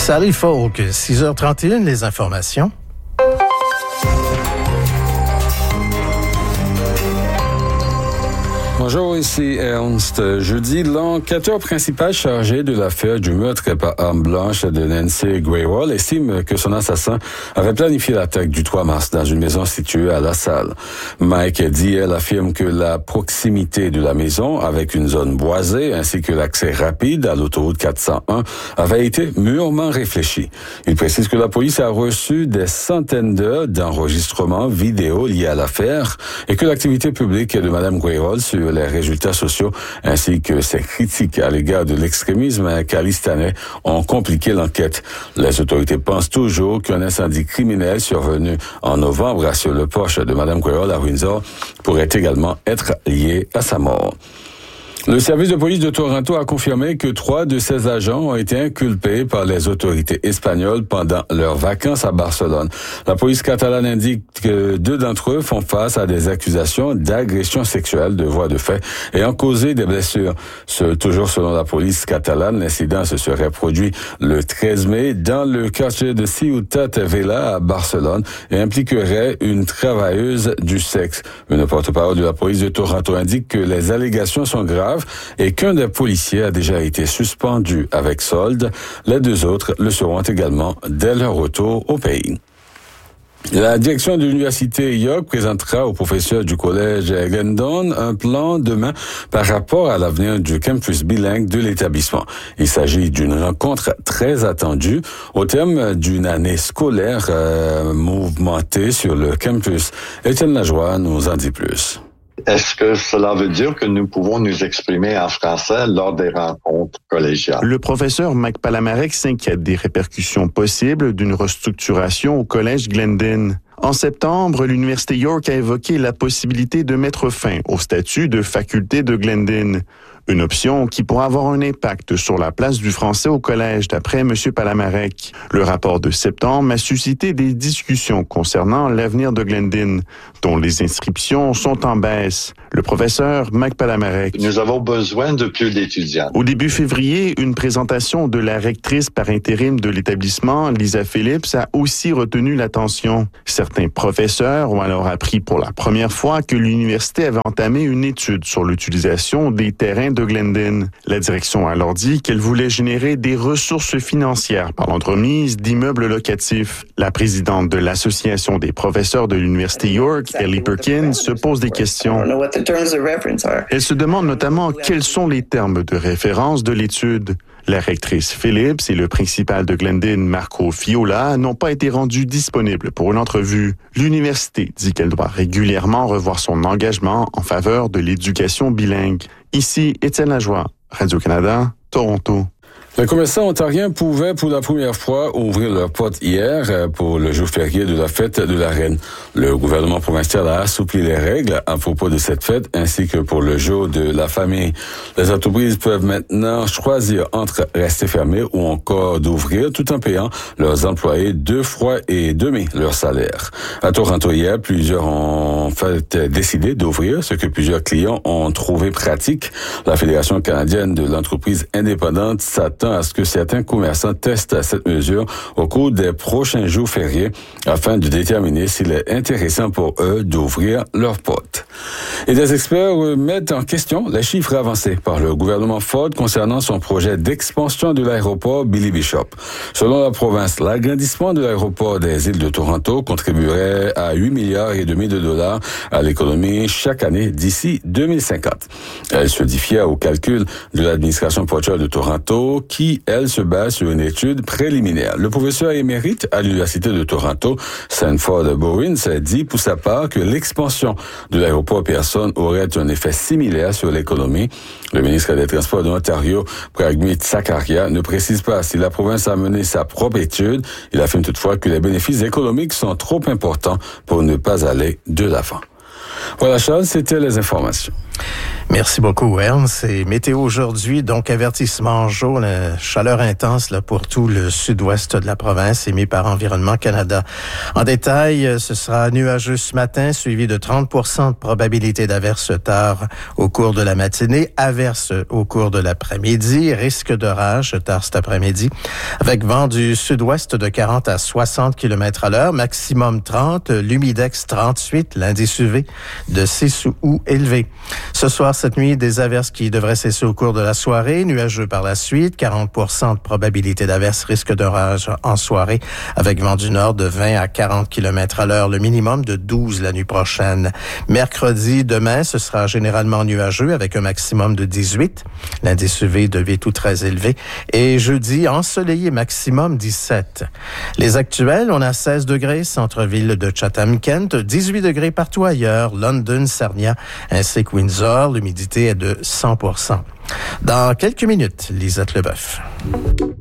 Salut folk, 6h31, les informations. Bonjour, ici Ernst. Jeudi, l'enquêteur principal chargé de l'affaire du meurtre par arme blanche de Nancy Graywall estime que son assassin avait planifié l'attaque du 3 mars dans une maison située à La Salle. Mike Diel affirme que la proximité de la maison avec une zone boisée ainsi que l'accès rapide à l'autoroute 401 avait été mûrement réfléchi. Il précise que la police a reçu des centaines d'heures d'enregistrements vidéo liés à l'affaire et que l'activité publique de Mme Graywall sur les résultats sociaux ainsi que ses critiques à l'égard de l'extrémisme khalistanais ont compliqué l'enquête. Les autorités pensent toujours qu'un incendie criminel survenu en novembre sur le Porsche de Mme Graywall à Windsor pourrait également être lié à sa mort. Le service de police de Toronto a confirmé que 3 de ses agents ont été inculpés par les autorités espagnoles pendant leurs vacances à Barcelone. La police catalane indique que 2 d'entre eux font face à des accusations d'agression sexuelle de voie de fait ayant causé des blessures. Toujours selon la police catalane, l'incident se serait produit le 13 mai dans le quartier de Ciutat Vella à Barcelone et impliquerait une travailleuse du sexe. Une porte-parole de la police de Toronto indique que les allégations sont graves et qu'un des policiers a déjà été suspendu avec solde. Les 2 autres le seront également dès leur retour au pays. La direction de l'Université York présentera aux professeurs du collège Glendon un plan demain par rapport à l'avenir du campus bilingue de l'établissement. Il s'agit d'une rencontre très attendue au terme d'une année scolaire mouvementée sur le campus. Étienne Lajoie nous en dit plus. Est-ce que cela veut dire que nous pouvons nous exprimer en français lors des rencontres collégiales? Le professeur Mike Palamarek s'inquiète des répercussions possibles d'une restructuration au collège Glendon. En septembre, l'Université York a évoqué la possibilité de mettre fin au statut de faculté de Glendon. Une option qui pourra avoir un impact sur la place du français au collège, d'après M. Palamarek. Le rapport de septembre a suscité des discussions concernant l'avenir de Glendon, dont les inscriptions sont en baisse. Le professeur Mike Palamarek. Nous avons besoin de plus d'étudiants. Au début février, une présentation de la rectrice par intérim de l'établissement, Lisa Phillips, a aussi retenu l'attention. Certains professeurs ont alors appris pour la première fois que l'université avait entamé une étude sur l'utilisation des terrains de Glendon. La direction a alors dit qu'elle voulait générer des ressources financières par l'entremise d'immeubles locatifs. La présidente de l'Association des professeurs de l'Université York, Ellie Perkins, se pose des questions. Elle se demande notamment quels sont les termes de référence de l'étude. La rectrice Phillips et le principal de Glendon, Marco Fiola, n'ont pas été rendus disponibles pour une entrevue. L'université dit qu'elle doit régulièrement revoir son engagement en faveur de l'éducation bilingue. Ici, Étienne Lajoie, Radio-Canada, Toronto. Les commerçants ontariens pouvaient pour la première fois ouvrir leurs portes hier pour le jour férié de la fête de la Reine. Le gouvernement provincial a assoupli les règles à propos de cette fête ainsi que pour le jour de la famille. Les entreprises peuvent maintenant choisir entre rester fermées ou encore d'ouvrir tout en payant leurs employés 2 fois et demi leur salaire. À Toronto hier, plusieurs ont décidé d'ouvrir, ce que plusieurs clients ont trouvé pratique. La Fédération canadienne de l'entreprise indépendante s'attend à ce que certains commerçants testent cette mesure au cours des prochains jours fériés afin de déterminer s'il est intéressant pour eux d'ouvrir leurs portes. Et des experts mettent en question les chiffres avancés par le gouvernement Ford concernant son projet d'expansion de l'aéroport Billy Bishop. Selon la province, l'agrandissement de l'aéroport des îles de Toronto contribuerait à 8,5 milliards de dollars à l'économie chaque année d'ici 2050. Elle se dit fière au calcul de l'administration portuaire de Toronto qui, elle, se base sur une étude préliminaire. Le professeur émérite à l'Université de Toronto, Sanford Bowens, dit pour sa part que l'expansion de l'aéroport Pearson aurait un effet similaire sur l'économie. Le ministre des Transports de l'Ontario, Pragmeet Sakaria, ne précise pas si la province a mené sa propre étude. Il affirme toutefois que les bénéfices économiques sont trop importants pour ne pas aller de l'avant. Voilà, Charles, c'était les informations. Merci beaucoup, Ernst. Et météo aujourd'hui, donc avertissement jaune, chaleur intense là, pour tout le sud-ouest de la province, émis par Environnement Canada. En détail, ce sera nuageux ce matin, suivi de 30% de probabilité d'averses tard au cours de la matinée, averses au cours de l'après-midi, risque d'orage tard cet après-midi, avec vent du sud-ouest de 40 à 60 km à l'heure, maximum 30, l'humidex 38, l'indice UV de 6 ou élevé. Ce soir, cette nuit, des averses qui devraient cesser au cours de la soirée, nuageux par la suite, 40% de probabilité d'averses, risque d'orage en soirée, avec vent du nord de 20 à 40 km à l'heure, le minimum de 12 la nuit prochaine. Mercredi, demain, ce sera généralement nuageux avec un maximum de 18, l'indice UV de 8 ou très élevé, et jeudi, ensoleillé, maximum 17. Les actuels, on a 16 degrés, centre-ville de Chatham-Kent, 18 degrés partout ailleurs, London, Sarnia, ainsi que Windsor, l'humidité est de 100%. Dans quelques minutes, Lisette Leboeuf.